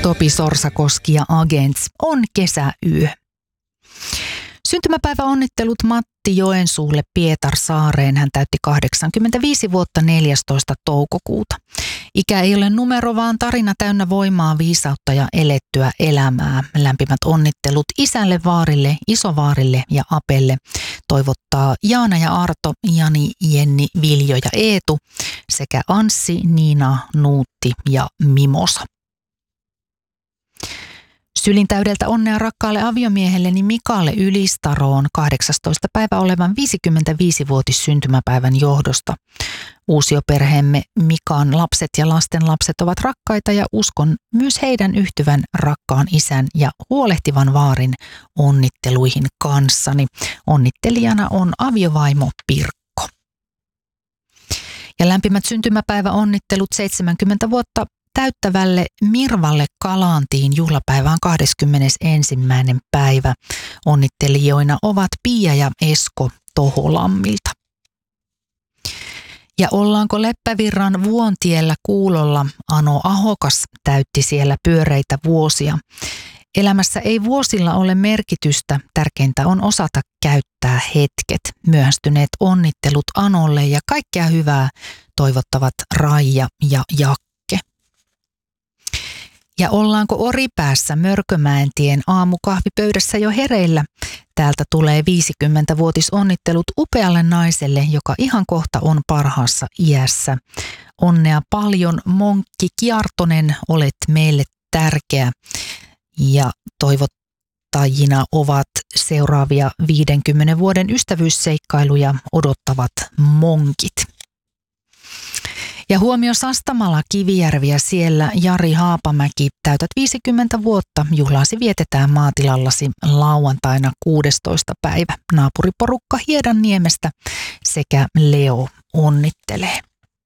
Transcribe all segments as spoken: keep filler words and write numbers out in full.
Topi Sorsakoski ja Agents on kesäyö. Syntymäpäiväonnittelut Matti Joensuulle Pietarsaareen. Hän täytti kahdeksankymmentäviisi vuotta neljästoista toukokuuta. Ikä ei ole numero, vaan tarina täynnä voimaa, viisautta ja elettyä elämää. Lämpimät onnittelut isälle, vaarille, isovaarille ja apelle. Toivottaa Jaana ja Arto, Jani, Jenni, Viljo ja Eetu sekä Anssi, Niina, Nuutti ja Mimosa. Sylin täydeltä onnea rakkaalle aviomiehelleni Mikalle Ylistaroon kahdeksastoista päivä olevan viisikymmentäviisivuotis syntymäpäivän johdosta. Uusioperheemme Mikan lapset ja lastenlapset ovat rakkaita ja uskon myös heidän yhtyvän rakkaan isän ja huolehtivan vaarin onnitteluihin kanssani. Onnittelijana on aviovaimo Pirkko. Ja lämpimät syntymäpäiväonnittelut seitsemänkymmentä vuotta täyttävälle Mirvalle Kalantiin juhlapäivään kahdeskymmenesensimmäinen päivä. Onnittelijoina ovat Pia ja Esko Toholammilta. Ja ollaanko Leppävirran Vuontiellä kuulolla? Ano Ahokas täytti siellä pyöreitä vuosia. Elämässä ei vuosilla ole merkitystä, tärkeintä on osata käyttää hetket. Myöhästyneet onnittelut Anolle ja kaikkea hyvää toivottavat Raija ja Jakke. Ja ollaanko Oripäässä Mörkömäentien aamukahvipöydässä jo hereillä? Täältä tulee viisikymmentävuotisonnittelut upealle naiselle, joka ihan kohta on parhaassa iässä. Onnea paljon, Monkki Kiartonen, olet meille tärkeä. Ja toivottajina ovat seuraavia viidenkymmenen vuoden ystävyysseikkailuja odottavat monkit. Ja huomio Sastamala, Kivijärvi ja siellä Jari Haapamäki, täytät viisikymmentä vuotta, juhlaasi vietetään maatilallasi lauantaina kuudestoista päivä. Naapuriporukka Hiedanniemestä sekä Leo onnittelee.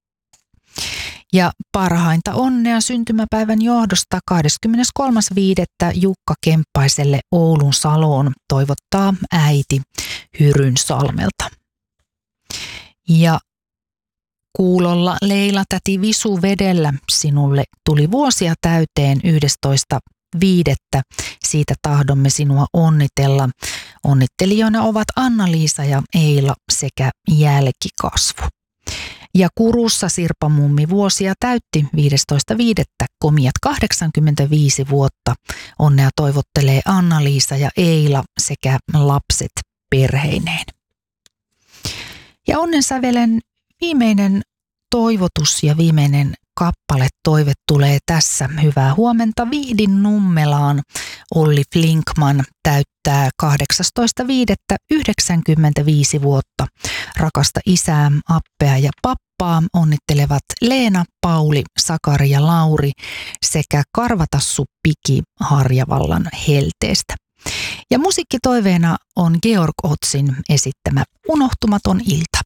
Ja parhainta onnea syntymäpäivän johdosta kahdeskymmeneskolmas viidettä Jukka Kemppaiselle Oulun Saloon toivottaa äiti Hyrynsalmelta. Ja kuulolla Leila täti Visu Vedellä, sinulle tuli vuosia täyteen yhdestoista viidettä. Siitä tahdomme sinua onnitella. Onnittelijoina ovat Anna-Liisa ja Eila sekä Jälkikasvu. Ja Kurussa Sirpa Mummi vuosia täytti viidestoista viidettä komiat kahdeksankymmentäviisi vuotta. Onnea toivottelee Anna-Liisa ja Eila sekä lapset perheineen. Ja onnensävelen viimeinen toivotus ja viimeinen kappale toive tulee tässä. Hyvää huomenta Vihdin Nummelaan. Olli Flinkman täyttää kahdeksastoista viidettä yhdeksänkymmentäviisi vuotta. Rakasta isää, appea ja pappaa onnittelevat Leena, Pauli, Sakari ja Lauri sekä Karvatassu Piki Harjavallan Helteestä. Ja musiikkitoiveena on Georg Otzin esittämä Unohtumaton ilta.